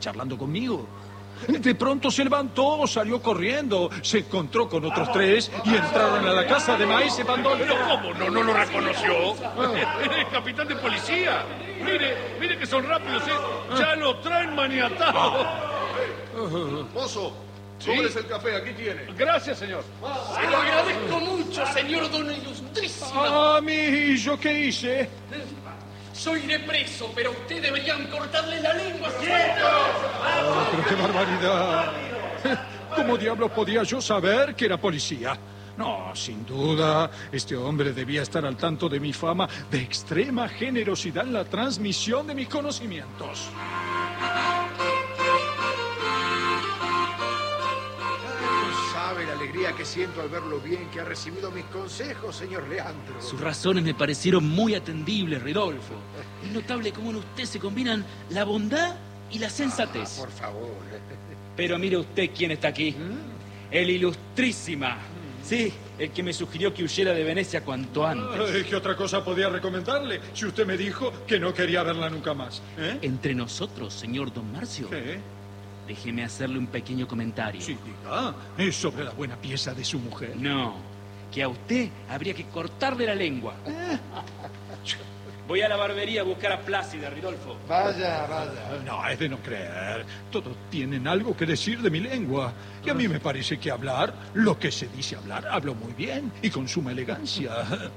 charlando conmigo. De pronto se levantó, salió corriendo, se encontró con otros tres y entraron a la casa de Maese Pandolfo. ¿Pero cómo? ¿No lo reconoció? Es el capitán de policía. Mire que son rápidos, ¿eh? Ya lo traen maniatado. Mozo, ¿Sí? cóbrese el café, aquí tiene. Gracias, señor. Se lo agradezco mucho, señor don Ilustrísimo. ¿Y yo qué hice? Soy de preso, pero usted deberían cortarle la lengua. Pero qué barbaridad. ¿Cómo diablos podía yo saber que era policía? No, sin duda, este hombre debía estar al tanto de mi fama de extrema generosidad en la transmisión de mis conocimientos. No sabe la alegría que siento al verlo bien, que ha recibido mis consejos, señor Leandro. Sus razones me parecieron muy atendibles, Rodolfo. Es notable cómo en usted se combinan la bondad y la sensatez. Por favor. Pero mire usted quién está aquí. El Ilustrísima. Sí, el que me sugirió que huyera de Venecia cuanto antes. ¿Qué otra cosa podía recomendarle si usted me dijo que no quería verla nunca más? Entre nosotros, señor don Marcio, ¿Qué? déjeme hacerle un pequeño comentario. Sí, diga. Es sobre la buena pieza de su mujer. No, que a usted habría que cortarle la lengua. Voy a la barbería a buscar a Plácida, Ridolfo. Vaya. No, es de no creer. Todos tienen algo que decir de mi lengua. Y a mí me parece que hablar, lo que se dice hablar, hablo muy bien y con suma elegancia.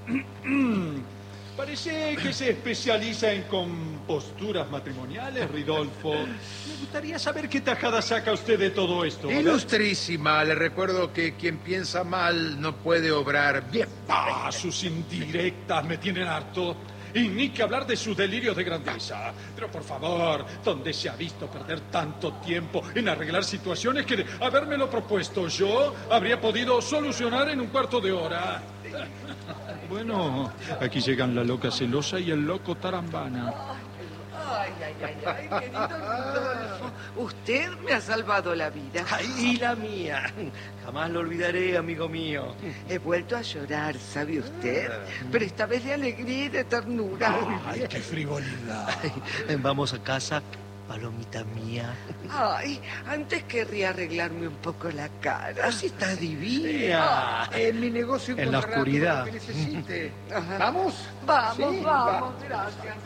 Parece que se especializa en composturas matrimoniales, Ridolfo. Me gustaría saber qué tajada saca usted de todo esto. ¿Verdad? Ilustrísima, le recuerdo que quien piensa mal no puede obrar bien. Sus indirectas me tienen harto. Y ni que hablar de sus delirios de grandeza. Pero por favor, ¿dónde se ha visto perder tanto tiempo en arreglar situaciones que de habérmelo propuesto yo habría podido solucionar en un cuarto de hora? Bueno, aquí llegan la loca celosa y el loco tarambana. Ay, querido Rodolfo, usted me ha salvado la vida. ¡Ay, la mía! Jamás lo olvidaré, amigo mío. He vuelto a llorar, ¿sabe usted? Pero esta vez de alegría y de ternura. ¡Ay, qué frivolidad! Vamos a casa, palomita mía. Ay, antes querría arreglarme un poco la cara. Si está divina. En mi negocio En la encontrará oscuridad. todo lo que necesite. Ajá. ¿Vamos? Vamos, Sí, gracias.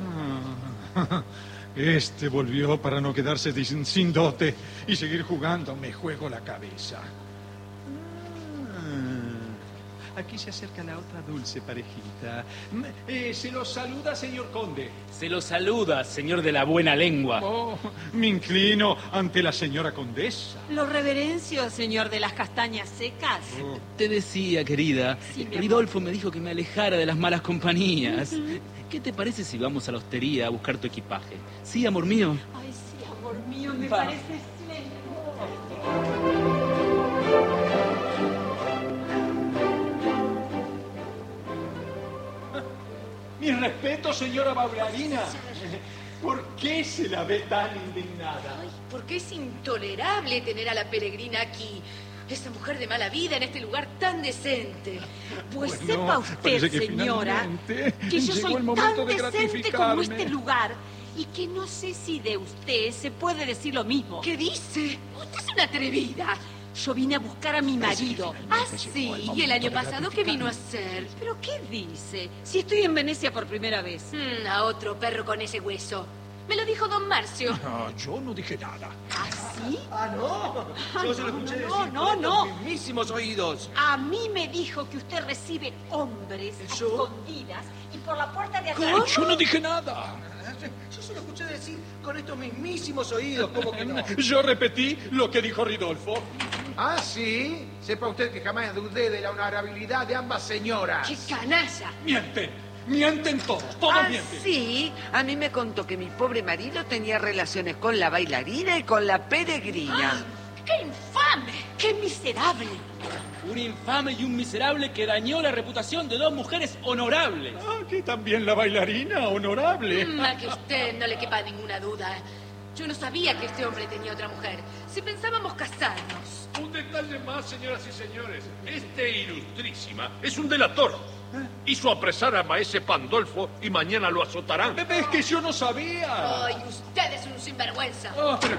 Este volvió para no quedarse sin dote y seguir jugando. Me juego la cabeza. Aquí se acerca la otra dulce parejita. Se los saluda, señor conde. Se lo saluda, señor de la buena lengua. Oh, me inclino ante la señora condesa. Lo reverencio, señor de las castañas secas. Te decía, querida, Sí, mi amor. Ridolfo me dijo que me alejara de las malas compañías. ¿Qué te parece si vamos a la hostería a buscar tu equipaje? Sí, amor mío. Ay, sí, amor mío, me Va. parece espléndido. Mi respeto, señora bailarina. ¿Por qué se la ve tan indignada? Ay, porque es intolerable tener a la peregrina aquí. Esa mujer de mala vida en este lugar tan decente. Pues Bueno, sepa usted, parece que señora, finalmente que yo llegó soy el momento tan de decente gratificarme. como este lugar y que no sé si de usted se puede decir lo mismo. ¿Qué dice? Usted es una atrevida. Yo vine a buscar a mi marido. Ah, sí. ¿Y el año pasado qué vino a hacer? ¿Pero qué dice? Si estoy en Venecia por primera vez. A otro perro con ese hueso. Me lo dijo don Marcio. No, yo no dije nada. ¿Ah, sí? No. Yo se lo escuché decir no, con no. estos mismísimos oídos. A mí me dijo que usted recibe hombres a ¿Yo? escondidas y por la puerta de atrás. Yo no dije nada. Yo se lo escuché decir con estos mismísimos oídos. ¿Cómo que no? Yo repetí lo que dijo Ridolfo. Ah, sí. Sepa usted que jamás dudé de la honorabilidad de ambas señoras. ¡Qué canalla! Mienten todos Ah, mienten. sí. A mí me contó que mi pobre marido tenía relaciones con la bailarina y con la peregrina. ¡Qué infame! ¡Qué miserable! Un infame y un miserable que dañó la reputación de dos mujeres honorables. Aquí también la bailarina, honorable. A que usted no le quepa ninguna duda. Yo no sabía que este hombre tenía otra mujer. Si pensábamos casarnos. Un detalle más, señoras y señores. Este Ilustrísima es un delator. Hizo apresar a Maese Pandolfo y mañana lo azotarán. Es que yo no sabía. Ay, usted es un sinvergüenza. Pero